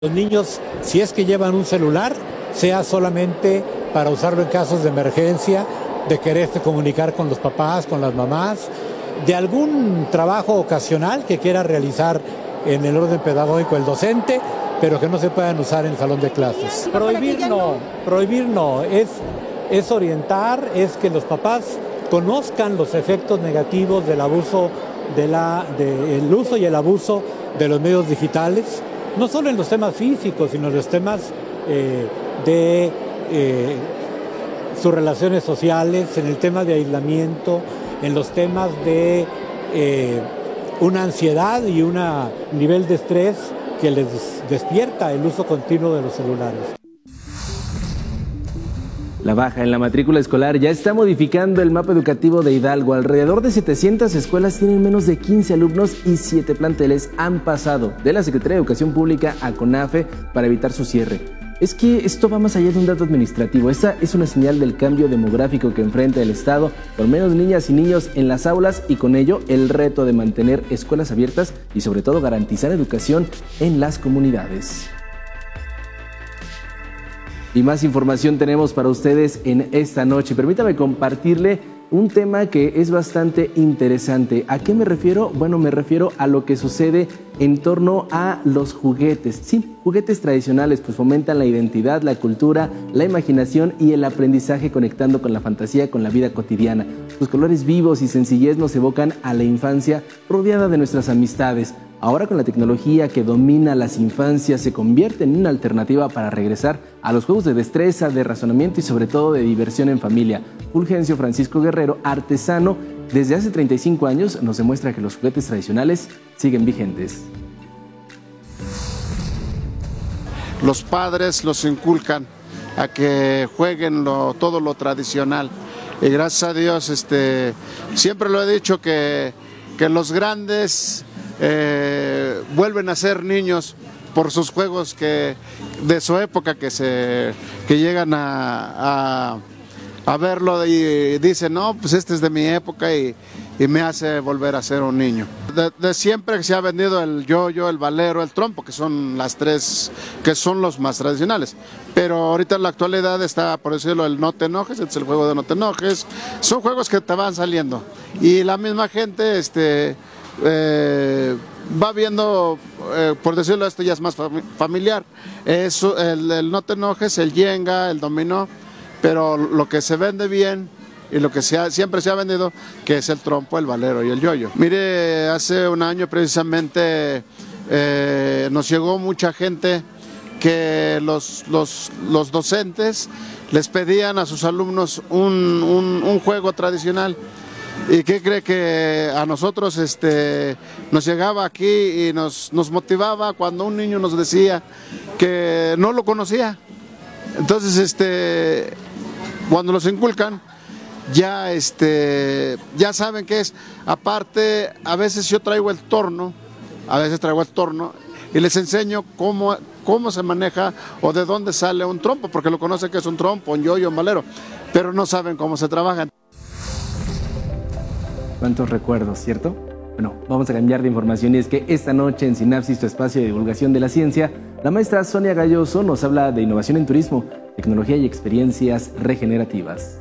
Los niños, si es que llevan un celular, sea solamente para usarlo en casos de emergencia, de quererse comunicar con los papás, con las mamás, de algún trabajo ocasional que quiera realizar en el orden pedagógico el docente, pero que no se puedan usar en el salón de clases. Prohibir no, es orientar, es que los papás conozcan los efectos negativos del abuso, el uso y el abuso de los medios digitales, no solo en los temas físicos, sino en los temas de sus relaciones sociales, en el tema de aislamiento, en los temas de una ansiedad y un nivel de estrés que les despierta el uso continuo de los celulares. La baja en la matrícula escolar ya está modificando el mapa educativo de Hidalgo. Alrededor de 700 escuelas tienen menos de 15 alumnos y 7 planteles han pasado de la Secretaría de Educación Pública a CONAFE para evitar su cierre. Es que esto va más allá de un dato administrativo. Esta es una señal del cambio demográfico que enfrenta el Estado, con menos niñas y niños en las aulas y con ello el reto de mantener escuelas abiertas y sobre todo garantizar educación en las comunidades. Y más información tenemos para ustedes en esta noche. Permítame compartirle un tema que es bastante interesante. ¿A qué me refiero? Bueno, me refiero a lo que sucede en torno a los juguetes. Sí, juguetes tradicionales pues fomentan la identidad, la cultura, la imaginación y el aprendizaje conectando con la fantasía, con la vida cotidiana. Sus colores vivos y sencillez nos evocan a la infancia rodeada de nuestras amistades. Ahora con la tecnología que domina las infancias se convierte en una alternativa para regresar a los juegos de destreza, de razonamiento y sobre todo de diversión en familia. Fulgencio Francisco Guerrero, artesano, desde hace 35 años nos demuestra que los juguetes tradicionales siguen vigentes. Los padres los inculcan a que jueguen todo lo tradicional y gracias a Dios siempre lo he dicho que los grandes vuelven a ser niños por sus juegos de su época que llegan a verlo y dicen, no, pues este es de mi época y me hace volver a ser un niño. De siempre que se ha vendido el yoyo, el valero, el trompo, que son las tres, que son los más tradicionales. Pero ahorita en la actualidad está, por decirlo, el no te enojes, este es el juego de no te enojes. Son juegos que te van saliendo. Y la misma gente, va viendo, por decirlo, esto ya es más familiar, el no te enojes, el yenga, el dominó, pero lo que se vende bien y lo que siempre se ha vendido, que es el trompo, el valero y el yoyo. Mire, hace un año precisamente nos llegó mucha gente que los docentes les pedían a sus alumnos un juego tradicional. ¿Y qué cree que a nosotros nos llegaba aquí y nos motivaba cuando un niño nos decía que no lo conocía? Entonces, cuando los inculcan, ya saben qué es. Aparte, a veces yo traigo el torno, y les enseño cómo se maneja o de dónde sale un trompo, porque lo conocen que es un trompo, un yoyo, un valero, pero no saben cómo se trabaja. Cuántos recuerdos, ¿cierto? Bueno, vamos a cambiar de información y es que esta noche en Sinapsis, tu espacio de divulgación de la ciencia, la maestra Sonia Galloso nos habla de innovación en turismo, tecnología y experiencias regenerativas.